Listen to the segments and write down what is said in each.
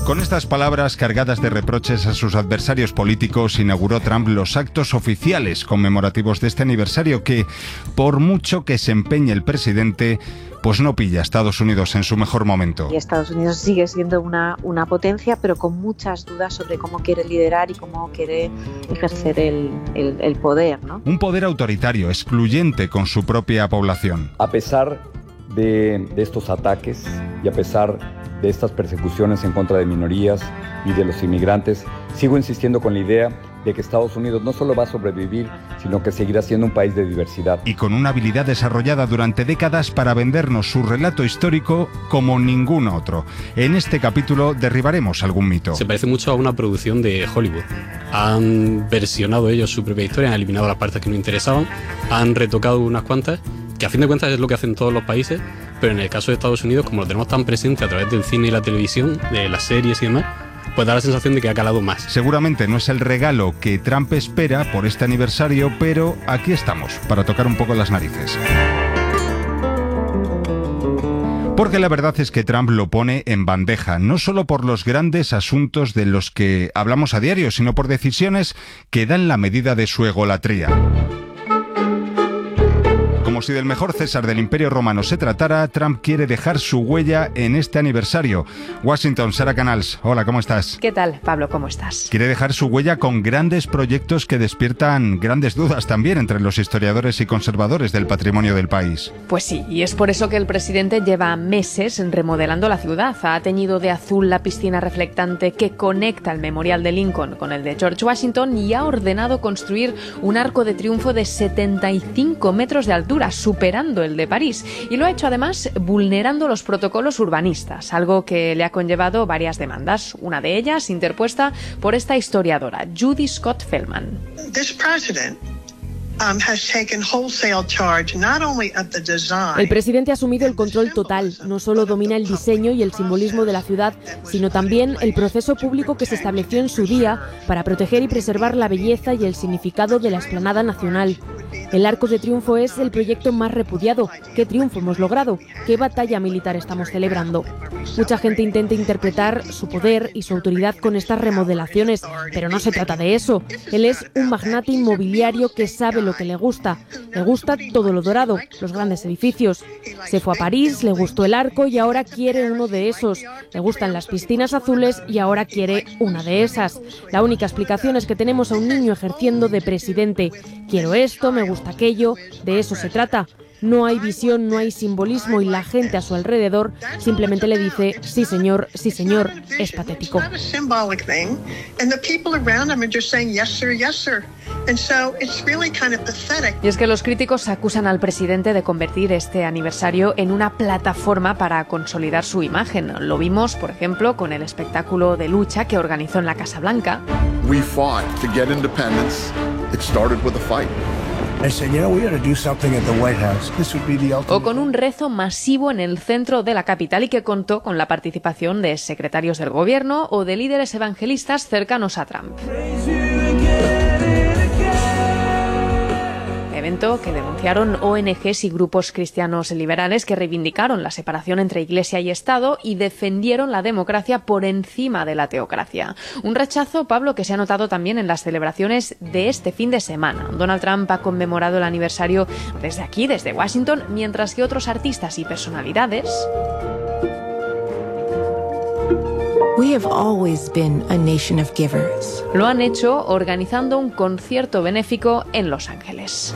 Con estas palabras cargadas de reproches a sus adversarios políticos, inauguró Trump los actos oficiales conmemorativos de este aniversario que, por mucho que se empeñe el presidente, pues no pilla a Estados Unidos en su mejor momento. Y Estados Unidos sigue siendo una potencia, pero con muchas dudas sobre cómo quiere liderar y cómo quiere ejercer el poder, ¿no? Un poder autoritario, excluyente con su propia población. A pesar de estos ataques y a pesar de estas persecuciones en contra de minorías y de los inmigrantes, sigo insistiendo con la idea de que Estados Unidos no solo va a sobrevivir, sino que seguirá siendo un país de diversidad. Y con una habilidad desarrollada durante décadas para vendernos su relato histórico como ningún otro. En este capítulo derribaremos algún mito. Se parece mucho a una producción de Hollywood. Han versionado ellos su propia historia, han eliminado las partes que no interesaban, han retocado unas cuantas, que a fin de cuentas es lo que hacen todos los países, pero en el caso de Estados Unidos, como lo tenemos tan presente a través del cine y la televisión, de las series y demás, pues da la sensación de que ha calado más. Seguramente no es el regalo que Trump espera por este aniversario, pero aquí estamos, para tocar un poco las narices. Porque la verdad es que Trump lo pone en bandeja, no solo por los grandes asuntos de los que hablamos a diario, sino por decisiones que dan la medida de su egolatría. Como si del mejor César del Imperio Romano se tratara, Trump quiere dejar su huella en este aniversario. Washington, Sara Canals, hola, ¿cómo estás? ¿Qué tal, Pablo? ¿Cómo estás? Quiere dejar su huella con grandes proyectos que despiertan grandes dudas también entre los historiadores y conservadores del patrimonio del país. Pues sí, y es por eso que el presidente lleva meses remodelando la ciudad. Ha teñido de azul la piscina reflectante que conecta el Memorial de Lincoln con el de George Washington y ha ordenado construir un arco de triunfo de 75 metros de altura, superando el de París, y lo ha hecho además vulnerando los protocolos urbanistas, algo que le ha conllevado varias demandas, una de ellas interpuesta por esta historiadora, Judy Scott Feldman. El presidente ha asumido el control total, no solo domina el diseño y el simbolismo de la ciudad, sino también el proceso público que se estableció en su día para proteger y preservar la belleza y el significado de la explanada nacional. El Arco de Triunfo es el proyecto más repudiado. ¿Qué triunfo hemos logrado? ¿Qué batalla militar estamos celebrando? Mucha gente intenta interpretar su poder y su autoridad con estas remodelaciones, pero no se trata de eso. Él es un magnate inmobiliario que sabe lo que le gusta. Le gusta todo lo dorado, los grandes edificios. Se fue a París, le gustó el arco y ahora quiere uno de esos. Le gustan las piscinas azules y ahora quiere una de esas. La única explicación es que tenemos a un niño ejerciendo de presidente. Quiero esto, me gusta aquello, de eso se trata. No hay visión, no hay simbolismo y la gente a su alrededor simplemente le dice sí señor, es patético. Y es que los críticos acusan al presidente de convertir este aniversario en una plataforma para consolidar su imagen. Lo vimos, por ejemplo, con el espectáculo de lucha que organizó en la Casa Blanca. We fought to get independence. It started with a fight. O con un rezo masivo en el centro de la capital y que contó con la participación de secretarios del gobierno o de líderes evangelistas cercanos a Trump. Evento que denunciaron ONGs y grupos cristianos liberales que reivindicaron la separación entre Iglesia y Estado y defendieron la democracia por encima de la teocracia. Un rechazo, Pablo, que se ha notado también en las celebraciones de este fin de semana. Donald Trump ha conmemorado el aniversario desde aquí, desde Washington, mientras que otros artistas y personalidades... We have always been a nation of givers. Lo han hecho organizando un concierto benéfico en Los Ángeles.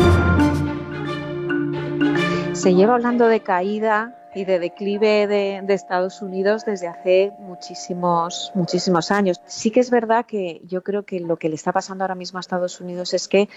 Se lleva hablando de caída y de declive de Estados Unidos desde hace muchísimos años. Sí que es verdad que yo creo que lo que le está pasando ahora mismo a Estados Unidos es que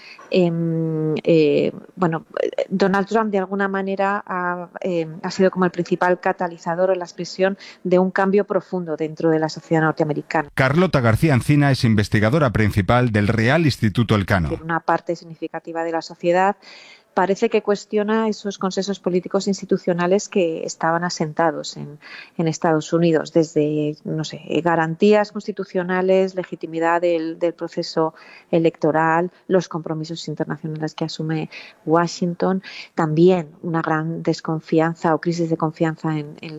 Donald Trump de alguna manera ha sido como el principal catalizador o la expresión de un cambio profundo dentro de la sociedad norteamericana. Carlota García Encina es investigadora principal del Real Instituto Elcano. Una parte significativa de la sociedad parece que cuestiona esos consensos políticos institucionales que estaban asentados en Estados Unidos, desde, garantías constitucionales, legitimidad del proceso electoral, los compromisos internacionales que asume Washington, también una gran desconfianza o crisis de confianza en